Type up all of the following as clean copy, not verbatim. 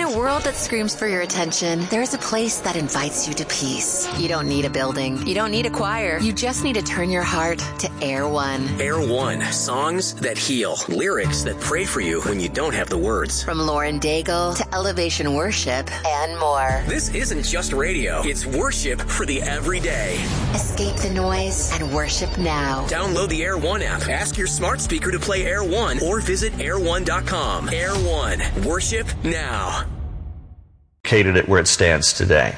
a world that screams for your attention, there's a place that invites you to peace. You don't need a building. You don't need a choir. You just need to turn your heart to Air One. Air One. Songs that heal. Lyrics that pray for you when you don't have the words. From Lauren Daigle to Elevation Worship and more. This isn't just radio. It's worship for the everyday. Escape the noise and worship now. Download the Air One app. Ask your smart speaker to play Air One or visit air1.com. Air One. Worship now. Located it where it stands today.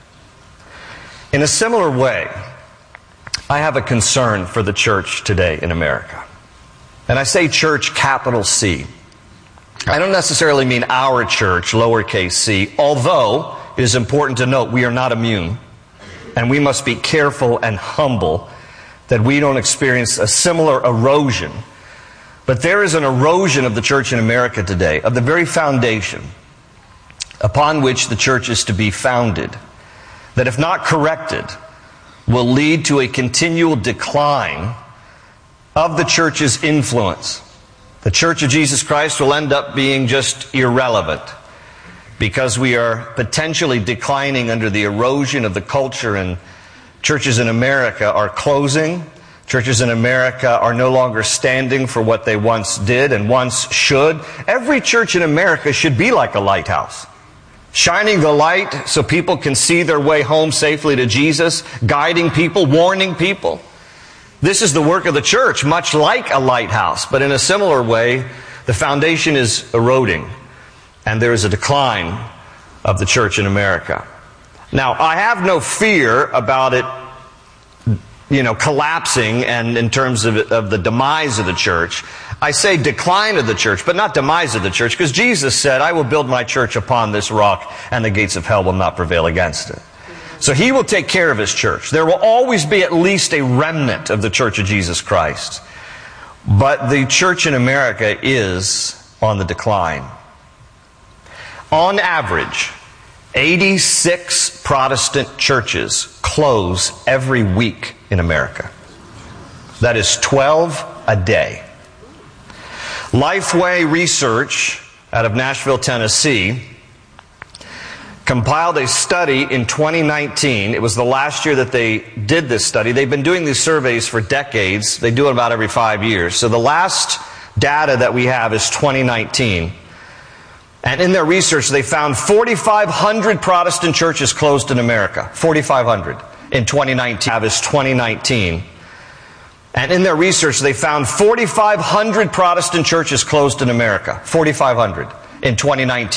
In a similar way, I have a concern for the church today in America. And I say church, capital C. I don't necessarily mean our church, lowercase c, although it is important to note we are not immune. And we must be careful and humble that we don't experience a similar erosion. But there is an erosion of the church in America today, of the very foundation upon which the church is to be founded, that if not corrected, will lead to a continual decline of the church's influence. The Church of Jesus Christ will end up being just irrelevant because we are potentially declining under the erosion of the culture, and churches in America are closing. Churches in America are no longer standing for what they once did and once should. Every church in America should be like a lighthouse, shining the light so people can see their way home safely to Jesus, guiding people, warning people. This is the work of the church, much like a lighthouse, but in a similar way, the foundation is eroding, and there is a decline of the church in America. Now, I have no fear about it, collapsing and in terms of the demise of the church. I say decline of the church, but not demise of the church, because Jesus said, I will build my church upon this rock, and the gates of hell will not prevail against it. So He will take care of His church. There will always be at least a remnant of the Church of Jesus Christ. But the church in America is on the decline. On average, 86 Protestant churches close every week in America. That is 12 a day. Lifeway Research out of Nashville, Tennessee, compiled a study in 2019. It was the last year that they did this study. They've been doing these surveys for decades. They do it about every 5 years. So the last data that we have is 2019. And in their research, they found 4,500 Protestant churches closed in America. 4,500 in 2019. That is 2019. And in their research, they found 4,500 Protestant churches closed in America. 4,500 in 2019.